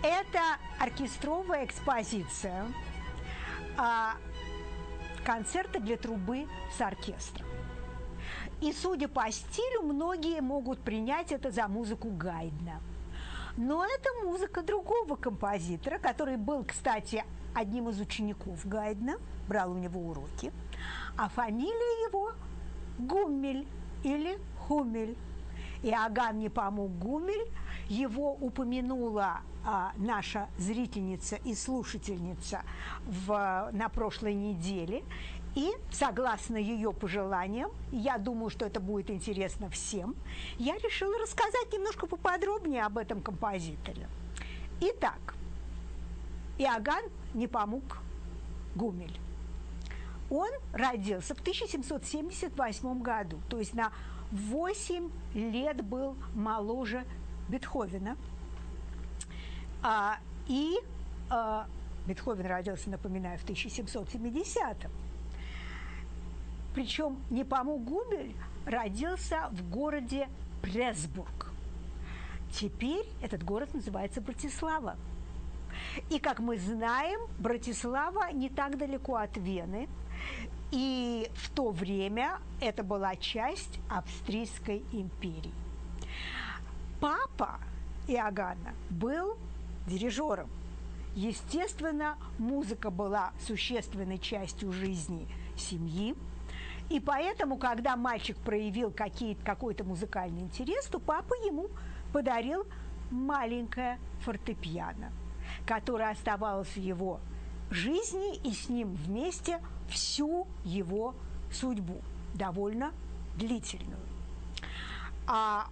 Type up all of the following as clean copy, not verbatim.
Это оркестровая экспозиция концерта для трубы с оркестром. И, судя по стилю, многие могут принять это за музыку Гайдна. Но это музыка другого композитора, который был, кстати, одним из учеников Гайдна, брал у него уроки, а фамилия его Гуммель или Хумель. Иоганн Непомук Гуммель, его упомянула наша зрительница и слушательница на прошлой неделе. И, согласно ее пожеланиям, я думаю, что это будет интересно всем, я решила рассказать немножко поподробнее об этом композиторе. Итак, Иоганн Непомук Гуммель. Он родился в 1778 году, то есть на 8 лет был моложе Бетховена. Бетховен родился, напоминаю, в 1770-м. Причем Непомук Гуммель родился в городе Пресбург. Теперь этот город называется Братислава. И, как мы знаем, Братислава не так далеко от Вены, и в то время это была часть Австрийской империи. Папа Иоганна был дирижером. Естественно, музыка была существенной частью жизни семьи, и поэтому, когда мальчик проявил какой-то музыкальный интерес, то папа ему подарил маленькое фортепиано, которое оставалось в его жизни и с ним вместе всю его судьбу, довольно длительную. А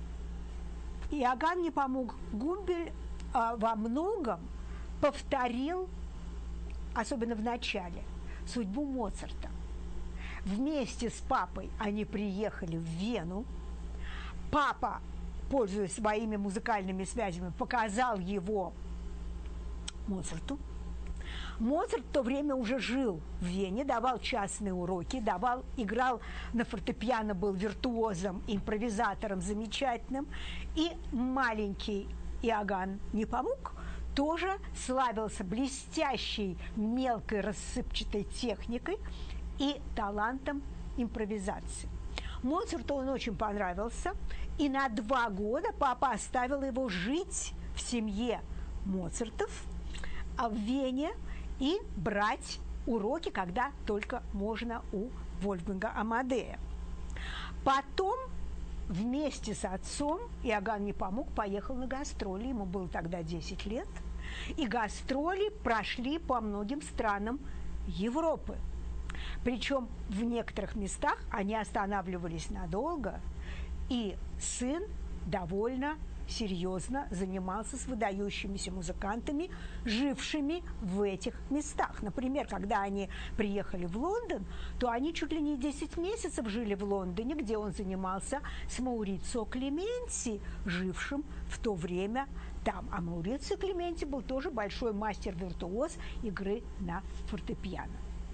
Иоганн Непомук Гуммель во многом повторил, особенно в начале, судьбу Моцарта. Вместе с папой они приехали в Вену. Папа, пользуясь своими музыкальными связями, показал его Моцарту. Моцарт в то время уже жил в Вене, давал частные уроки, играл на фортепиано, был виртуозом, импровизатором замечательным. И маленький Иоганн Непомук тоже славился блестящей, мелкой, рассыпчатой техникой и талантом импровизации. Моцарту он очень понравился, и на 2 года папа оставил его жить в семье Моцартов в Вене и брать уроки, когда только можно, у Вольфганга Амадея. Потом вместе с отцом Иоганн Непомук поехал на гастроли, ему было тогда 10 лет, и гастроли прошли по многим странам Европы. Причем в некоторых местах они останавливались надолго, и сын довольно серьезно занимался с выдающимися музыкантами, жившими в этих местах. Например, когда они приехали в Лондон, то они чуть ли не 10 месяцев жили в Лондоне, где он занимался с Маурицио Клеменси, жившим в то время там. А Маурицио Клеменси был тоже большой мастер-виртуоз игры на фортепиано.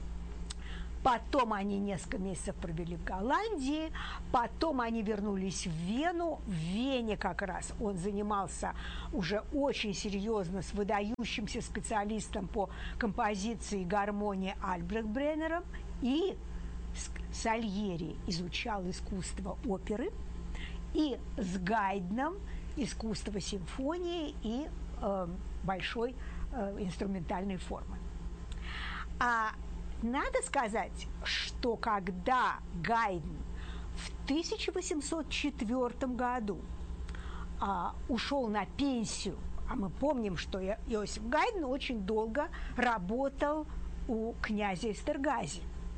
Потом они несколько месяцев провели в Голландии, потом они вернулись в Вену. В Вене как раз он занимался уже очень серьезно с выдающимся специалистом по композиции и гармонии Альбрехт-Бреннером, и Сальери изучал искусство оперы, и с Гайдном искусство симфонии и большой инструментальной формы. Надо сказать, что когда Гайдн в 1804 году ушел на пенсию, а мы помним, что Иосиф Гайдн очень долго работал у князя Эстергази,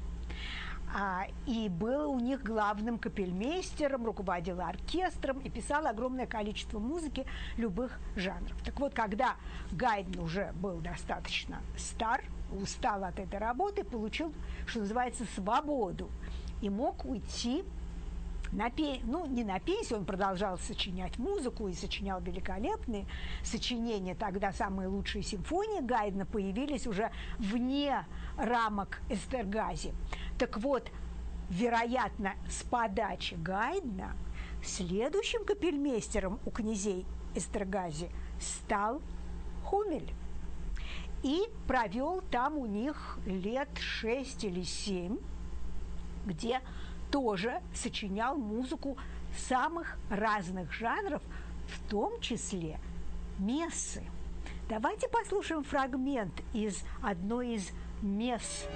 и был у них главным капельмейстером, руководил оркестром и писал огромное количество музыки любых жанров. Так вот, когда Гайдн уже был достаточно стар, устал от этой работы, получил, что называется, свободу, и мог уйти на не на пенсию, он продолжал сочинять музыку и сочинял великолепные сочинения. Тогда самые лучшие симфонии Гайдна появились уже вне рамок Эстергази. Так вот, вероятно, с подачи Гайдна следующим капельмейстером у князей Эстергази стал Хумель. И провел там у них лет 6 или 7, где тоже сочинял музыку самых разных жанров, в том числе мессы. Давайте послушаем фрагмент из одной из месс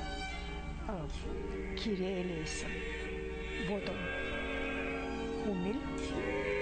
Кирия Элейсон. Вот он, Хумель.